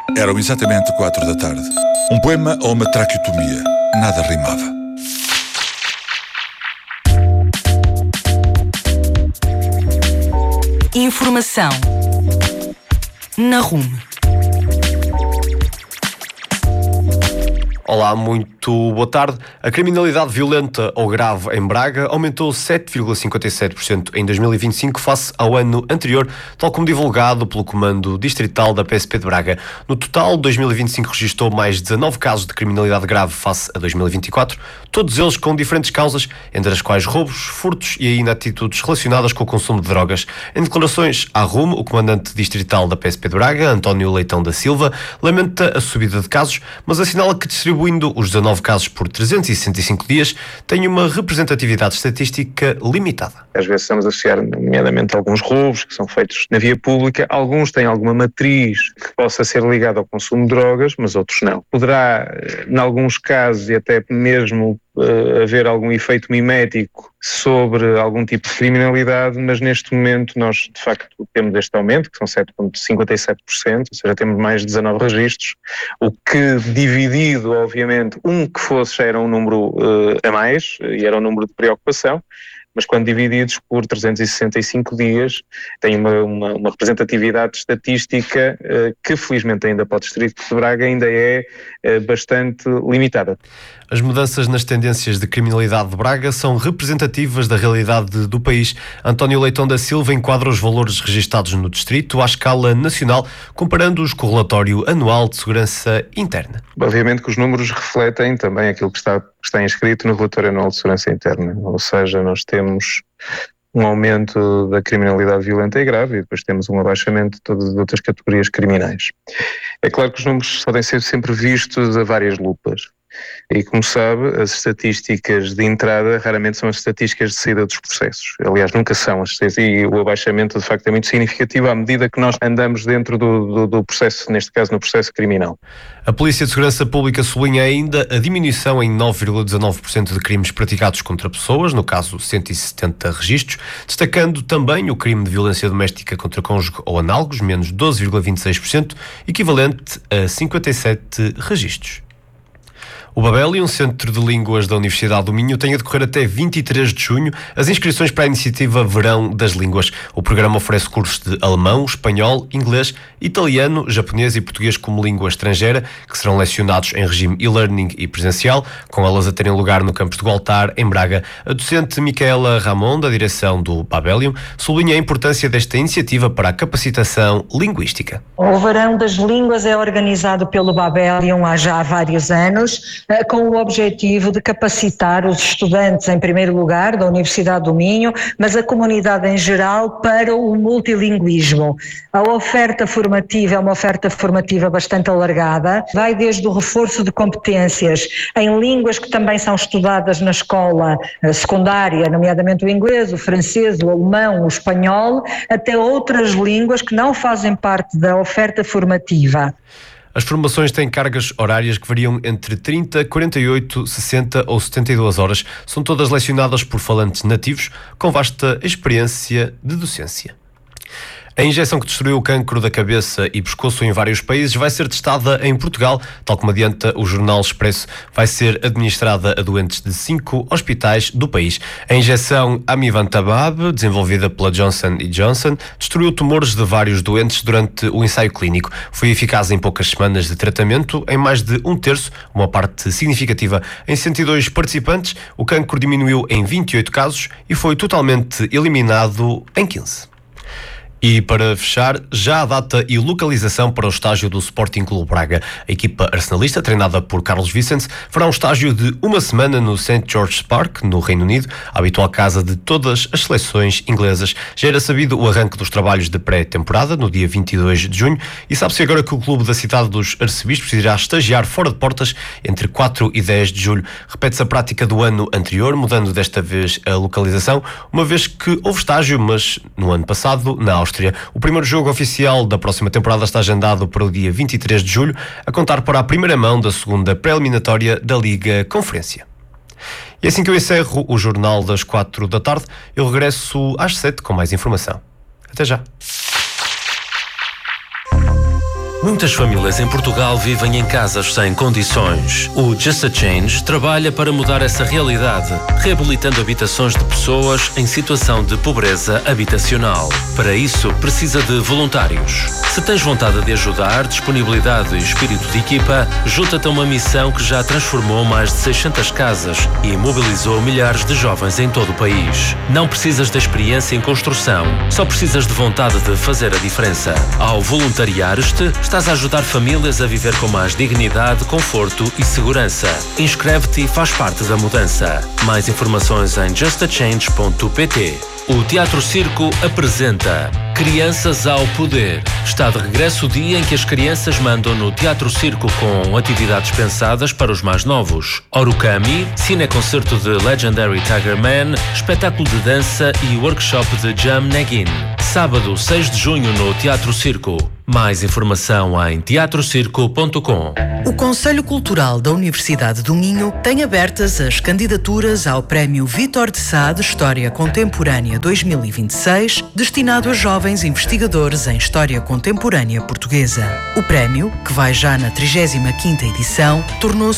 Eram exatamente 4 da tarde. Um poema ou uma traqueotomia. Nada rimava. Informação na RUM. Olá, muito boa tarde. A criminalidade violenta ou grave em Braga aumentou 7,57% em 2025 face ao ano anterior, tal como divulgado pelo Comando Distrital da PSP de Braga. No total, 2025 registrou mais 19 casos de criminalidade grave face a 2024, todos eles com diferentes causas, entre as quais roubos, furtos e ainda atitudes relacionadas com o consumo de drogas. Em declarações à RUM, o Comandante Distrital da PSP de Braga, António Leitão da Silva, lamenta a subida de casos, mas assinala que distribuindo os 19 casos por 365 dias, tem uma representatividade estatística limitada. Às vezes estamos a associar, nomeadamente, alguns roubos que são feitos na via pública. Alguns têm alguma matriz que possa ser ligada ao consumo de drogas, mas outros não. Poderá, em alguns casos, e até mesmo haver algum efeito mimético sobre algum tipo de criminalidade, mas neste momento nós, de facto, temos este aumento, que são 7,57%, ou seja, temos mais de 19 registros, o que dividido, obviamente, que fosse já era um número a mais, e era um número de preocupação, mas quando divididos por 365 dias, tem uma representatividade estatística que, felizmente, ainda para o Distrito de Braga, ainda é bastante limitada. As mudanças nas tendências de criminalidade de Braga são representativas da realidade do país. António Leitão da Silva enquadra os valores registados no Distrito à escala nacional, comparando-os com o relatório anual de segurança interna. Obviamente que os números refletem também aquilo que está inscrito no relatório anual de segurança interna, ou seja, nós temos um aumento da criminalidade violenta e grave e depois temos um abaixamento de todas as outras categorias criminais. É claro que os números podem ser sempre vistos a várias lupas. E, como sabe, as estatísticas de entrada raramente são as estatísticas de saída dos processos. Aliás, nunca são. E o abaixamento, de facto, é muito significativo à medida que nós andamos dentro do processo, neste caso, no processo criminal. A Polícia de Segurança Pública sublinha ainda a diminuição em 9,19% de crimes praticados contra pessoas, no caso 170 registros, destacando também o crime de violência doméstica contra cônjuge ou análogos, menos 12,26%, equivalente a 57 registros. O Babélium, Centro de Línguas da Universidade do Minho, tem a decorrer até 23 de junho as inscrições para a iniciativa Verão das Línguas. O programa oferece cursos de alemão, espanhol, inglês, italiano, japonês e português como língua estrangeira, que serão lecionados em regime e-learning e presencial, com elas a terem lugar no campus de Gualtar, em Braga. A docente Micaela Ramon, da direção do Babélium, sublinha a importância desta iniciativa para a capacitação linguística. O Verão das Línguas é organizado pelo Babélium há já vários anos, com o objetivo de capacitar os estudantes, em primeiro lugar, da Universidade do Minho, mas a comunidade em geral, para o multilinguismo. A oferta formativa é uma oferta formativa bastante alargada, vai desde o reforço de competências em línguas que também são estudadas na escola secundária, nomeadamente o inglês, o francês, o alemão, o espanhol, até outras línguas que não fazem parte da oferta formativa. As formações têm cargas horárias que variam entre 30, 48, 60 ou 72 horas. São todas lecionadas por falantes nativos com vasta experiência de docência. A injeção que destruiu o cancro da cabeça e pescoço em vários países vai ser testada em Portugal, tal como adianta o Jornal Expresso. Vai ser administrada a doentes de 5 hospitais do país. A injeção Amivantabab, desenvolvida pela Johnson & Johnson, destruiu tumores de vários doentes durante o ensaio clínico. Foi eficaz em poucas semanas de tratamento, em mais de um terço, uma parte significativa. Em 102 participantes, o cancro diminuiu em 28 casos e foi totalmente eliminado em 15. E para fechar, já há data e localização para o estágio do Sporting Clube Braga. A equipa arsenalista, treinada por Carlos Vicente, fará um estágio de uma semana no St. George's Park, no Reino Unido, a habitual casa de todas as seleções inglesas. Já era sabido o arranque dos trabalhos de pré-temporada, no dia 22 de junho, e sabe-se agora que o clube da cidade dos Arcebispos irá estagiar fora de portas entre 4 e 10 de julho. Repete-se a prática do ano anterior, mudando desta vez a localização, uma vez que houve estágio, mas no ano passado, na Áustria. O primeiro jogo oficial da próxima temporada está agendado para o dia 23 de julho, a contar para a primeira mão da segunda pré-eliminatória da Liga Conferência. E assim que eu encerro o Jornal das 4 da tarde, eu regresso às 7 com mais informação. Até já. Muitas famílias em Portugal vivem em casas sem condições. O Just a Change trabalha para mudar essa realidade, reabilitando habitações de pessoas em situação de pobreza habitacional. Para isso, precisa de voluntários. Se tens vontade de ajudar, disponibilidade e espírito de equipa, junta-te a uma missão que já transformou mais de 600 casas e mobilizou milhares de jovens em todo o país. Não precisas de experiência em construção, só precisas de vontade de fazer a diferença. Ao voluntariares-te, estás a ajudar famílias a viver com mais dignidade, conforto e segurança. Inscreve-te e faz parte da mudança. Mais informações em justachange.pt. O Teatro Circo apresenta Crianças ao Poder. Está de regresso o dia em que as crianças mandam no Teatro Circo com atividades pensadas para os mais novos. Origami, cineconcerto de Legendary Tiger Man, espetáculo de dança e workshop de Jam Negin. Sábado, 6 de junho no Teatro Circo. Mais informação em teatrocirco.com. O Conselho Cultural da Universidade do Minho tem abertas as candidaturas ao Prémio Vítor de Sá de História Contemporânea 2026, destinado a jovens investigadores em História Contemporânea Portuguesa. O prémio, que vai já na 35ª edição, tornou-se